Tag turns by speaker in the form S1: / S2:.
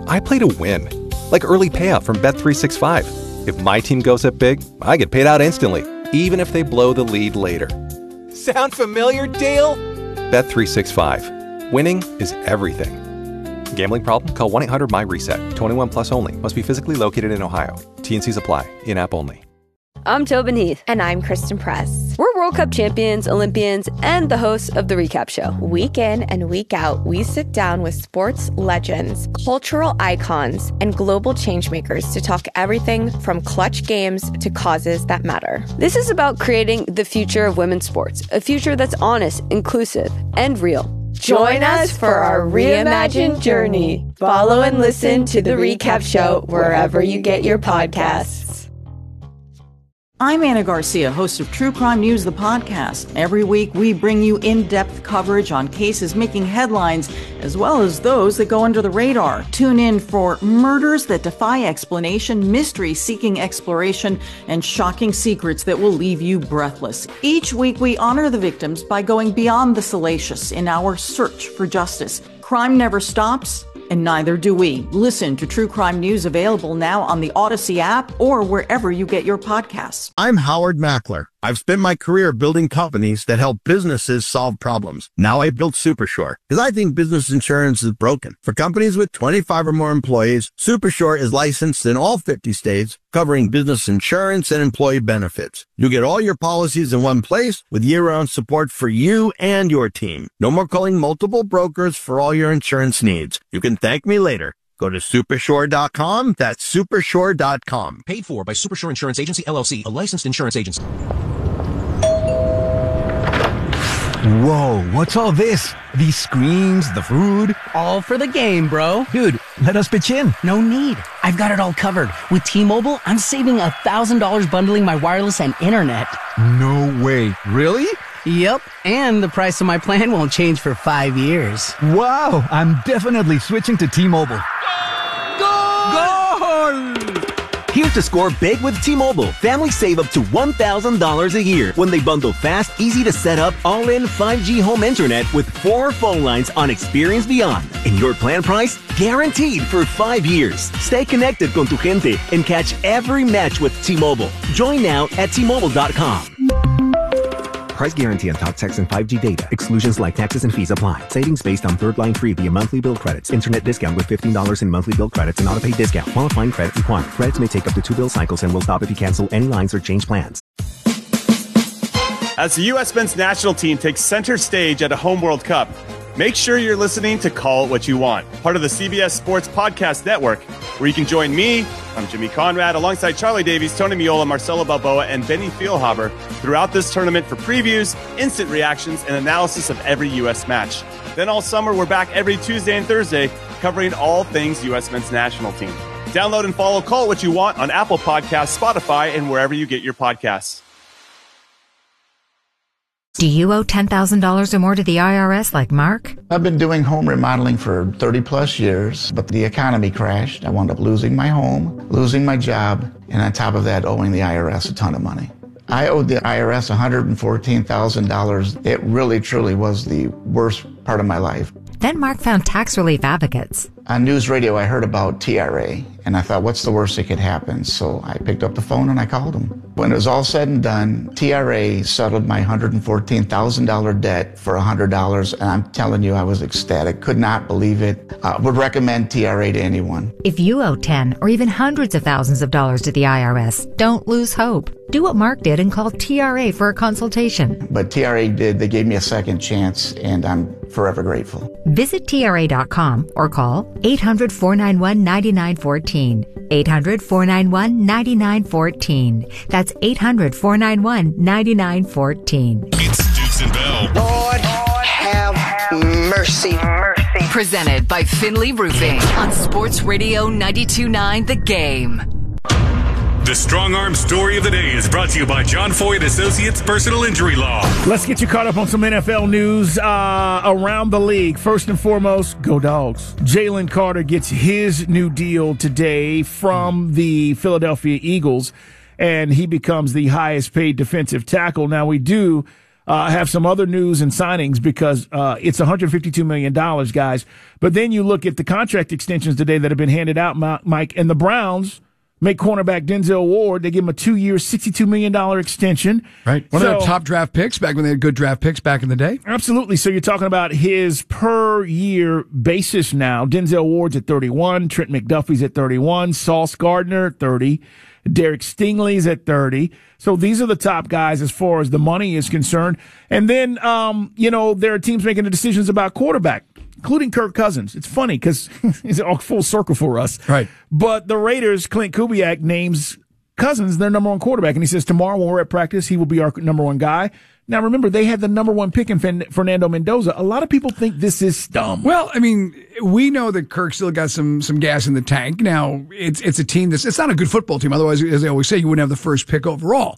S1: I play to win, like early payout from Bet365. If my team goes up big, I get paid out instantly, even if they blow the lead later. Sound familiar, Dale? Bet365. Winning is everything. Gambling problem? Call 1-800-MY-RESET. 21 plus only. Must be physically located in Ohio. T&Cs apply. In-app only.
S2: I'm Tobin Heath.
S3: And I'm Kristen Press.
S2: We're World Cup champions, Olympians, and the hosts of The Recap Show.
S3: Week in and week out, we sit down with sports legends, cultural icons, and global changemakers to talk everything from clutch games to causes that matter.
S2: This is about creating the future of women's sports, a future that's honest, inclusive, and real.
S3: Join us for our reimagined journey. Follow and listen to The Recap Show wherever you get your podcasts.
S4: I'm Anna Garcia, host of True Crime News, the podcast. Every week, we bring you in-depth coverage on cases making headlines, as well as those that go under the radar. Tune in for murders that defy explanation, mysteries seeking exploration, and shocking secrets that will leave you breathless. Each week, we honor the victims by going beyond the salacious in our search for justice. Crime never stops, and neither do we. Listen to True Crime News, available now on the Odyssey app or wherever you get your podcasts.
S5: I'm Howard Mackler. I've spent my career building companies that help businesses solve problems. Now I built Supershore because I think business insurance is broken. For companies with 25 or more employees, Supershore is licensed in all 50 states, covering business insurance and employee benefits. You get all your policies in one place with year-round support for you and your team. No more calling multiple brokers for all your insurance needs. You can thank me later. Go to Supershore.com. That's Supershore.com.
S6: Paid for by Supershore Insurance Agency, LLC, a licensed insurance agency.
S7: Whoa, what's all this? These screens, the food?
S8: All for the game, bro.
S7: Dude, let us pitch in.
S8: No need. I've got it all covered. With T-Mobile, I'm saving $1,000 bundling my wireless and internet.
S7: No way. Really?
S8: Yep, and the price of my plan won't change for 5 years.
S7: Wow, I'm definitely switching to T-Mobile.
S8: Goal!
S9: Here to score big with T-Mobile. Families save up to $1,000 a year when they bundle fast, easy to set up, all-in 5G home internet with 4 phone lines on Experience Beyond. And your plan price? Guaranteed for 5 years. Stay connected con tu gente and catch every match with T-Mobile. Join now at T-Mobile.com. Price guarantee on talk, text, and 5G data. Exclusions like taxes and fees apply. Savings based on third line free via monthly bill credits. Internet discount with $15 in monthly bill credits and auto-pay discount. Qualifying credit required. Credits may take up to 2 bill cycles and will stop if you cancel any lines or change plans.
S10: As the U.S. men's national team takes center stage at a home World Cup, make sure you're listening to Call It What You Want, part of the CBS Sports Podcast Network, where you can join me, I'm Jimmy Conrad, alongside Charlie Davies, Tony Miola, Marcelo Balboa, and Benny Feilhaber throughout this tournament for previews, instant reactions, and analysis of every U.S. match. Then all summer, we're back every Tuesday and Thursday covering all things U.S. men's national team. Download and follow Call It What You Want on Apple Podcasts, Spotify, and wherever you get your podcasts.
S11: Do you owe $10,000 or more to the IRS like Mark?
S12: I've been doing home remodeling for 30 plus years, but the economy crashed. I wound up losing my home, losing my job, and on top of that, owing the IRS a ton of money. I owed the IRS $114,000. It really, truly was the worst part of my life.
S11: Then Mark found Tax Relief Advocates.
S12: On news radio, I heard about TRA, and I thought, what's the worst that could happen? So I picked up the phone and I called them. When it was all said and done, TRA settled my $114,000 debt for $100, and I'm telling you, I was ecstatic. Could not believe it. Would recommend TRA to anyone.
S11: If you owe 10 or even hundreds of thousands of dollars to the IRS, don't lose hope. Do what Mark did and call TRA for a consultation.
S12: But TRA did. They gave me a second chance, and I'm forever grateful.
S11: Visit TRA.com or call 800-491-9914. 800-491-9914. That's 800-491-9914.
S13: It's Dukes and Bell.
S14: Lord have mercy.
S15: Presented by Finley Roofing on Sports Radio 92.9 The Game.
S13: The Strong Arm Story of the Day is brought to you by John Foy & Associates Personal Injury Law.
S16: Let's get you caught up on some NFL news around the league. First and foremost, go Dogs. Jalen Carter gets his new deal today from the Philadelphia Eagles, and he becomes the highest paid defensive tackle. Now, we do have some other news and signings because it's $152 million, guys. But then you look at the contract extensions today that have been handed out, Mike, and the Browns make cornerback Denzel Ward. They give him a 2-year, $62 million extension.
S17: Right. One of their top draft picks back when they had good draft picks back in the day.
S16: Absolutely. So you're talking about his per year basis now. Denzel Ward's at 31. Trent McDuffie's at 31. Sauce Gardner, 30. Derek Stingley's at 30. So these are the top guys as far as the money is concerned. And then, there are teams making the decisions about quarterback, including Kirk Cousins. It's funny because it's all full circle for us.
S17: Right.
S16: But the Raiders, Clint Kubiak names Cousins their number one quarterback. And he says, tomorrow when we're at practice, he will be our number one guy. Now, remember, they had the number one pick in Fernando Mendoza. A lot of people think this is dumb.
S17: Well, I mean, we know that Kirk still got some gas in the tank. Now, it's a team it's not a good football team. Otherwise, as they always say, you wouldn't have the first pick overall.